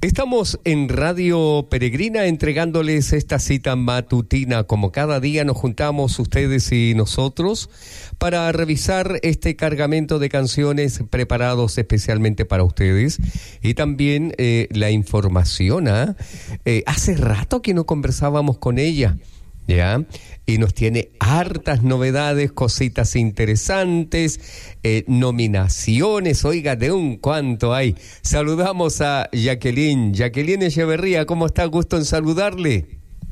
Estamos en Radio Peregrina entregándoles esta cita matutina. Como cada día nos juntamos ustedes y nosotros para revisar este cargamento de canciones preparados especialmente para ustedes y también la información. Hace rato que no conversábamos con ella, ¿ya? Y nos tiene hartas novedades, cositas interesantes, nominaciones, oiga, de un cuanto hay. Saludamos a Jacqueline Echeverría, ¿cómo está? Gusto en saludarle.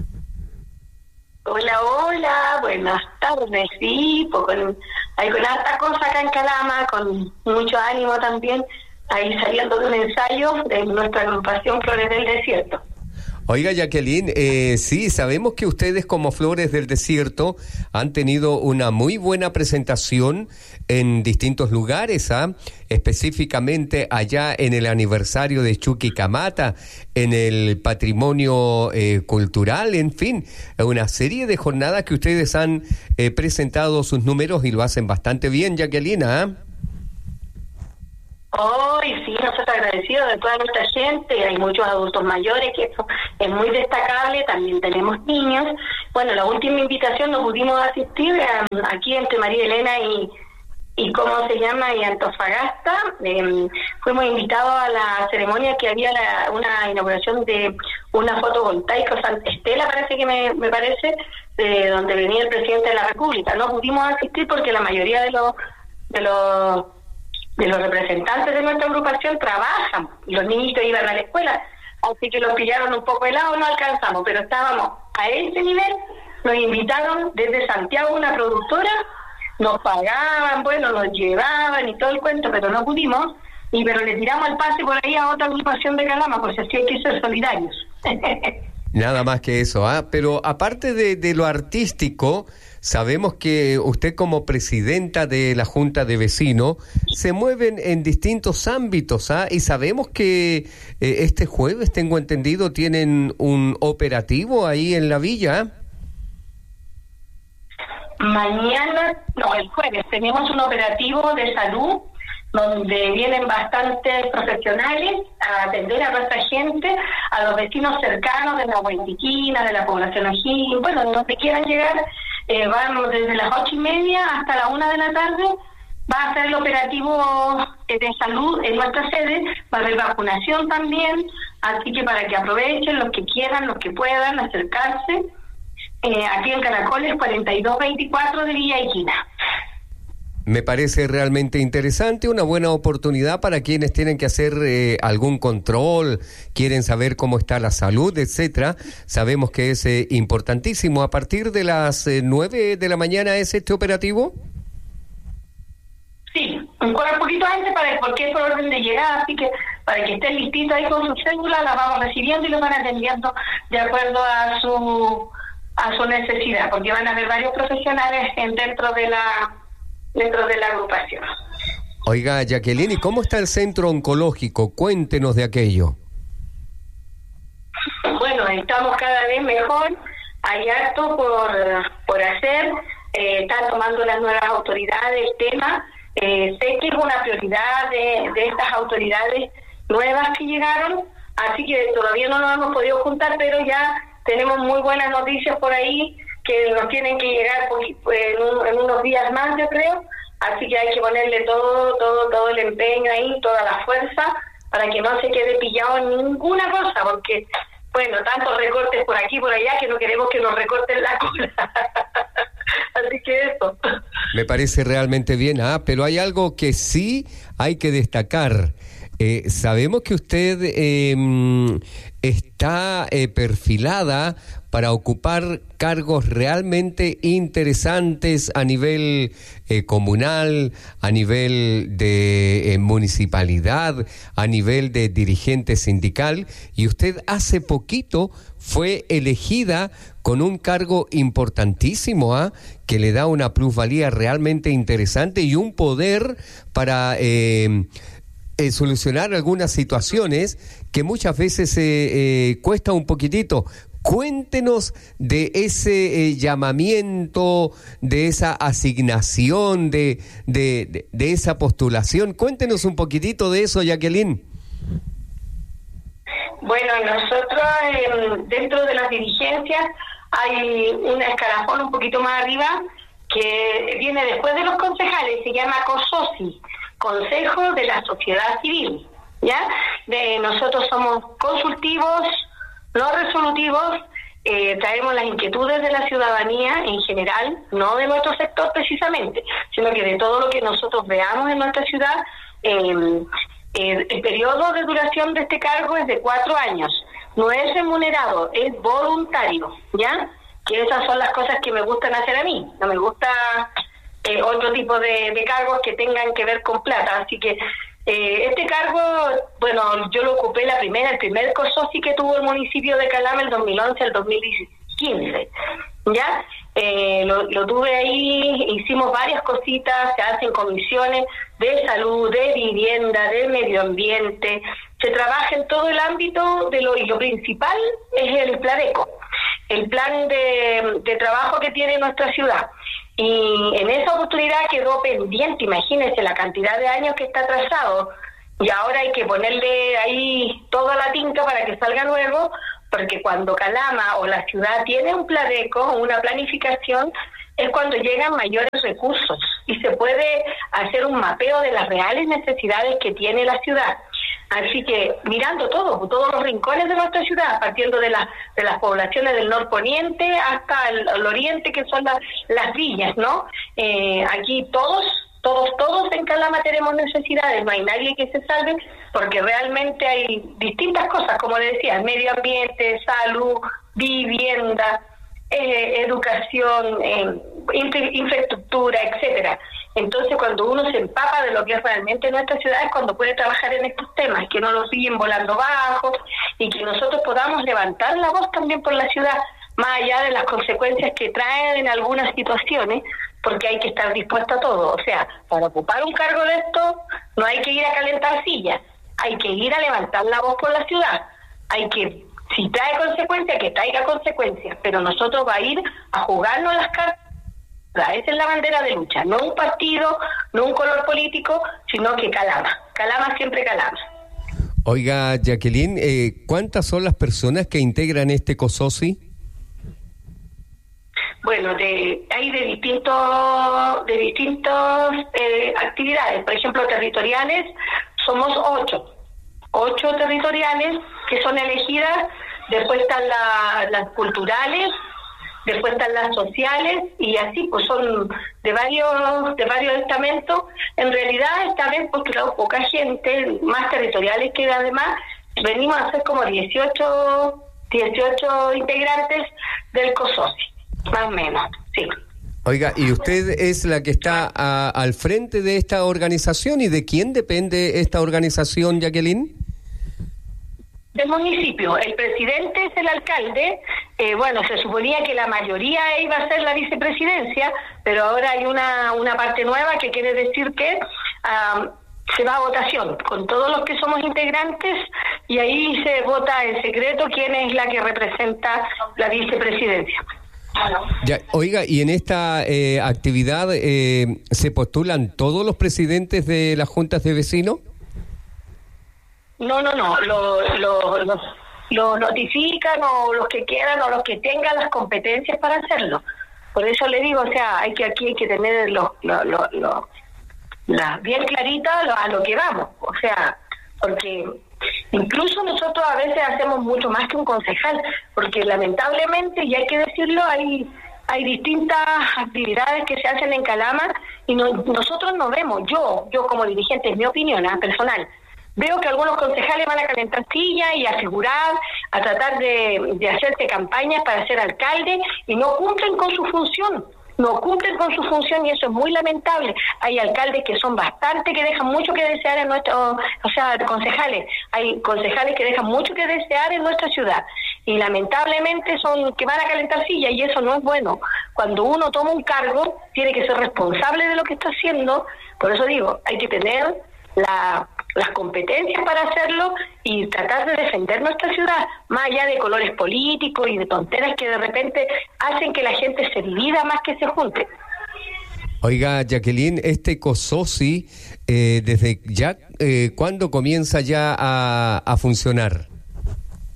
Hola, buenas tardes, sí, pues hay con harta cosa acá en Calama, con mucho ánimo también, ahí saliendo de un ensayo de nuestra agrupación Flores del Desierto. Oiga, Jacqueline, sí, sabemos que ustedes como Flores del Desierto han tenido una muy buena presentación en distintos lugares, específicamente allá en el aniversario de Chuquicamata, en el patrimonio cultural, en fin, una serie de jornadas que ustedes han presentado sus números y lo hacen bastante bien, Jacqueline, Hoy sí, nosotros agradecidos de toda nuestra gente, hay muchos adultos mayores, que eso es muy destacable, también tenemos niños. Bueno, la última invitación no pudimos asistir aquí entre María Elena y ¿cómo se llama? Y Antofagasta. Fuimos invitados a la ceremonia que había una inauguración de una fotovoltaica, Santa Estela parece que me parece, donde venía el presidente de la República. No pudimos asistir porque la mayoría de los representantes de nuestra agrupación trabajan y los niñitos iban a la escuela, así que los pillaron un poco helados, no alcanzamos, pero estábamos a ese nivel. Nos invitaron desde Santiago una productora, nos pagaban, bueno, nos llevaban y todo el cuento, pero no pudimos, pero le tiramos el pase por ahí a otra agrupación de Calama, pues así hay que ser solidarios. Nada más que eso, pero aparte de lo artístico, sabemos que usted como presidenta de la Junta de Vecinos se mueven en distintos ámbitos, y sabemos que este jueves, tengo entendido, tienen un operativo ahí en la villa. El jueves tenemos un operativo de salud donde vienen bastantes profesionales a atender a nuestra gente, a los vecinos cercanos de la Huentiquina, de la población O'Higgins, bueno, de donde quieran llegar. Vamos desde las 8:30 hasta la 1 de la tarde, va a ser el operativo de salud en nuestra sede, va a haber vacunación también, así que para que aprovechen los que quieran, los que puedan acercarse, aquí en Caracoles 4224 de Villa Iquina. Me parece realmente interesante, una buena oportunidad para quienes tienen que hacer algún control, quieren saber cómo está la salud, etcétera. Sabemos que es importantísimo. ¿A partir de las 9 de la mañana es este operativo? Sí, un poquito antes porque es por orden de llegada, así que para que estén listitos ahí con su cédula, las vamos recibiendo y los van atendiendo de acuerdo a su necesidad, porque van a haber varios profesionales dentro de la agrupación. Oiga, Jacqueline, ¿y cómo está el centro oncológico? Cuéntenos de aquello. Bueno, estamos cada vez mejor, hay harto por hacer, están tomando las nuevas autoridades el tema, sé que es una prioridad de estas autoridades nuevas que llegaron, así que todavía no nos hemos podido juntar, pero ya tenemos muy buenas noticias por ahí, que nos tienen que llegar en unos días más, yo creo, así que hay que ponerle todo el empeño ahí, toda la fuerza, para que no se quede pillado en ninguna cosa, porque, bueno, tantos recortes por aquí y por allá, que no queremos que nos recorten la cola. Así que eso. Me parece realmente bien, pero hay algo que sí hay que destacar. Sabemos que usted está perfilada para ocupar cargos realmente interesantes a nivel comunal, a nivel de municipalidad, a nivel de dirigente sindical, y usted hace poquito fue elegida con un cargo importantísimo, que le da una plusvalía realmente interesante y un poder para solucionar algunas situaciones que muchas veces cuesta un poquitito. Cuéntenos de ese llamamiento, de esa asignación, de esa postulación. Cuéntenos un poquitito de eso, Jacqueline. Bueno, nosotros dentro de las dirigencias hay un escalafón un poquito más arriba que viene después de los concejales, se llama COSOCI, Consejo de la Sociedad Civil, ¿ya? Nosotros somos consultivos, no resolutivos, traemos las inquietudes de la ciudadanía en general, no de nuestro sector precisamente, sino que de todo lo que nosotros veamos en nuestra ciudad. El periodo de duración de este cargo es de 4 años, no es remunerado, es voluntario, ¿ya? Que esas son las cosas que me gustan hacer a mí, no me gusta otro tipo de cargos que tengan que ver con plata, así que este cargo, bueno, yo lo ocupé el primer COSOCI que tuvo el municipio de Calama el 2011 al 2015, ¿ya? Lo tuve ahí, hicimos varias cositas, se hacen comisiones de salud, de vivienda, de medio ambiente, se trabaja en todo el ámbito y lo principal es el PLADECO, el plan de trabajo que tiene nuestra ciudad. Y en esa oportunidad quedó pendiente, imagínense la cantidad de años que está atrasado, y ahora hay que ponerle ahí toda la tinca para que salga nuevo, porque cuando Calama o la ciudad tiene un PLADECO o una planificación, es cuando llegan mayores recursos y se puede hacer un mapeo de las reales necesidades que tiene la ciudad. Así que mirando todos los rincones de nuestra ciudad, partiendo de las poblaciones del norponiente hasta el oriente, que son las villas, ¿no? Aquí todos en Calama tenemos necesidades, no hay nadie que se salve, porque realmente hay distintas cosas, como le decía, medio ambiente, salud, vivienda, educación, infraestructura, etcétera. Entonces, cuando uno se empapa de lo que es realmente nuestra ciudad, es cuando puede trabajar en estos temas, que no los siguen volando bajo, y que nosotros podamos levantar la voz también por la ciudad, más allá de las consecuencias que traen en algunas situaciones, porque hay que estar dispuesto a todo. O sea, para ocupar un cargo de esto, no hay que ir a calentar sillas, hay que ir a levantar la voz por la ciudad, hay que, si trae consecuencias, que traiga consecuencias, pero nosotros va a ir a jugarnos las cartas. Esa es la bandera de lucha, no un partido, no un color político, sino que Calama siempre Calama. Oiga, Jacqueline, ¿cuántas son las personas que integran este COSOCI? Bueno, hay de distintas actividades. Por ejemplo, territoriales, somos 8 territoriales que son elegidas. Después están las culturales, después están las sociales, y así pues son de varios estamentos. En realidad esta vez postulado poca gente, más territoriales, que además venimos a ser como 18 integrantes del COSOCI, más o menos, sí. Oiga, ¿y usted es la que está al frente de esta organización? ¿Y de quién depende esta organización, Jacqueline? Del municipio. El presidente es el alcalde. Bueno, se suponía que la mayoría iba a ser la vicepresidencia, pero ahora hay una parte nueva, que quiere decir que se va a votación con todos los que somos integrantes, y ahí se vota en secreto quién es la que representa la vicepresidencia. Ya, oiga, ¿y en esta actividad se postulan todos los presidentes de las juntas de vecinos? No, lo notifican, o los que quieran, o los que tengan las competencias para hacerlo. Por eso le digo, o sea, aquí hay que tener bien clarita a lo que vamos, o sea, porque incluso nosotros a veces hacemos mucho más que un concejal, porque lamentablemente, y hay que decirlo, hay distintas actividades que se hacen en Calama, y nosotros no vemos, yo como dirigente, es mi opinión personal, veo que algunos concejales van a calentar sillas y a figurar, a tratar de hacerse campañas para ser alcalde, y no cumplen con su función. Y eso es muy lamentable. Hay alcaldes que son bastante, que dejan mucho que desear en concejales. Hay concejales que dejan mucho que desear en nuestra ciudad. Y lamentablemente son que van a calentar sillas, y eso no es bueno. Cuando uno toma un cargo, tiene que ser responsable de lo que está haciendo. Por eso digo, hay que tener las competencias para hacerlo y tratar de defender nuestra ciudad, más allá de colores políticos y de tonteras que de repente hacen que la gente se divida más que se junte. Oiga, Jacqueline, este COSOCI, ¿desde ya cuándo comienza ya a funcionar?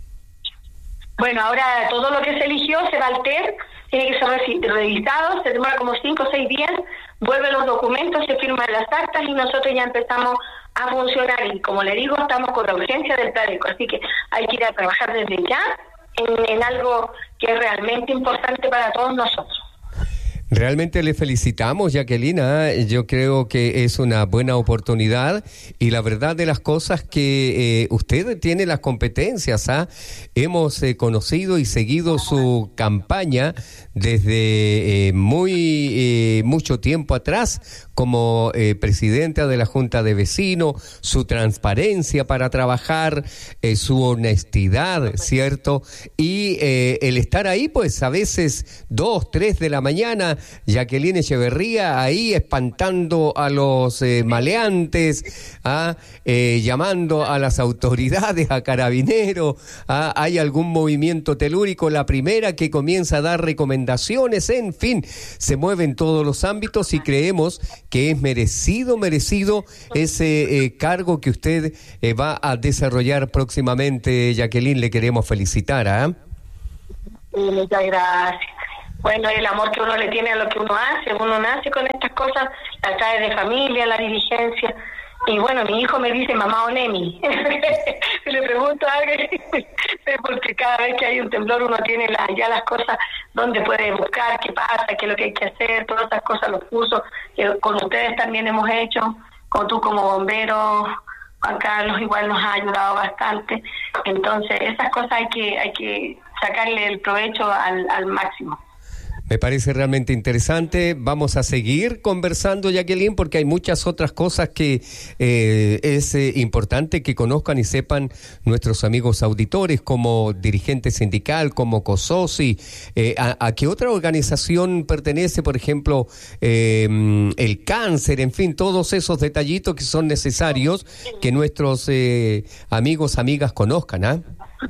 Bueno, ahora todo lo que se eligió se va al TER, tiene que ser revisado, se demora como 5 o 6 días, vuelven los documentos, se firman las actas y nosotros ya empezamos a funcionar. Y como le digo, estamos con la urgencia del Pladeco, así que hay que ir a trabajar desde ya en algo que es realmente importante para todos nosotros. Realmente le felicitamos, Jacqueline. Yo creo que es una buena oportunidad y la verdad de las cosas que usted tiene las competencias. Hemos conocido y seguido su campaña desde mucho tiempo atrás como presidenta de la Junta de Vecinos, su transparencia para trabajar, su honestidad, ¿cierto? Y el estar ahí, pues a veces 2, 3 de la mañana, Jacqueline Echeverría ahí espantando a los maleantes, llamando a las autoridades, a carabineros, hay algún movimiento telúrico, la primera que comienza a dar recomendaciones, en fin, se mueve en todos los ámbitos y creemos que es merecido ese cargo que usted va a desarrollar próximamente. Jacqueline, le queremos felicitar. Muchas gracias. Bueno, el amor que uno le tiene a lo que uno hace, uno nace con estas cosas, la trae de familia, la dirigencia. Y bueno, mi hijo me dice mamá Onemi. Le pregunto a alguien, porque cada vez que hay un temblor uno tiene ya las cosas donde puede buscar, qué pasa, qué es lo que hay que hacer, todas esas cosas, los cursos que con ustedes también hemos hecho, con tú como bombero, Juan Carlos igual nos ha ayudado bastante. Entonces esas cosas hay que sacarle el provecho al máximo. Me parece realmente interesante. Vamos a seguir conversando, Jacqueline, porque hay muchas otras cosas que es importante que conozcan y sepan nuestros amigos auditores, como dirigente sindical, como COSOSI. ¿A qué otra organización pertenece, por ejemplo, el cáncer? En fin, todos esos detallitos que son necesarios que nuestros amigos, amigas conozcan,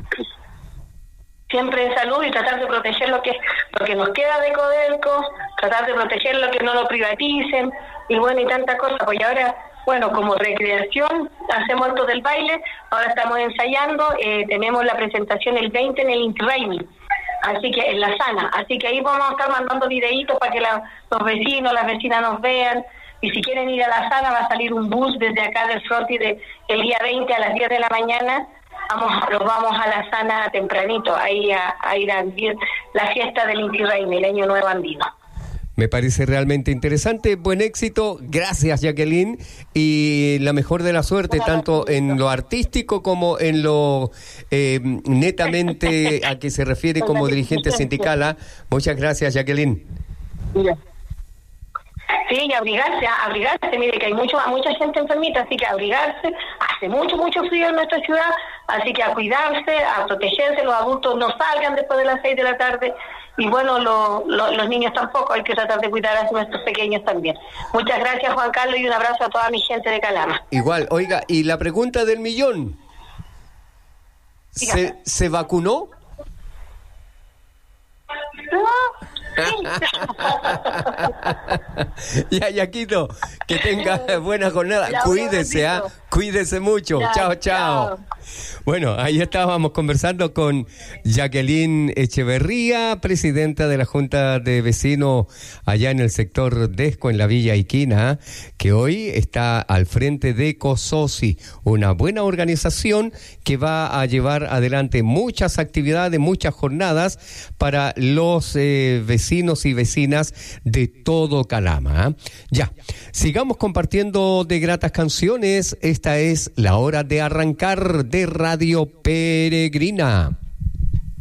Siempre en salud y tratar de proteger lo que nos queda de Codelco, tratar de proteger lo que no lo privaticen, y bueno, y tanta cosa. Pues ahora, bueno, como recreación, hacemos esto del baile, ahora estamos ensayando, tenemos la presentación el 20 en el Inti Raymi, así que en la Sana, así que ahí vamos a estar mandando videitos para que los vecinos, las vecinas nos vean, y si quieren ir a la Sana va a salir un bus desde acá del Fronti el día 20 a las 10 de la mañana, nos vamos a la Sana tempranito, ahí a ir a la fiesta del Inti Raymi, el Año Nuevo Andino. Me parece realmente interesante, buen éxito, gracias Jacqueline, y la mejor de la suerte, tanto en lo artístico como en lo netamente a que se refiere como dirigente sindical. Muchas gracias, Jacqueline. Sí, y abrigarse, mire que hay mucha gente enfermita, así que abrigarse, hace mucho frío en nuestra ciudad, así que a cuidarse, a protegerse, los adultos no salgan después de las 6 de la tarde, y bueno, los niños tampoco, hay que tratar de cuidar a nuestros pequeños también. Muchas gracias, Juan Carlos, y un abrazo a toda mi gente de Calama. Igual, oiga, y la pregunta del millón, ¿se vacunó? No. Ya, Yaquito, que tenga buena jornada. Cuídese, cuídese mucho. Chao. Bueno, ahí estábamos conversando con Jacqueline Echeverría, presidenta de la Junta de Vecinos allá en el sector Desco, en la Villa Iquina, que hoy está al frente de COSOSI, una buena organización que va a llevar adelante muchas actividades, muchas jornadas para los vecinos y vecinas de todo Calama. Ya, sigamos compartiendo de gratas canciones. Esta es la hora de arrancar de Radio Peregrina.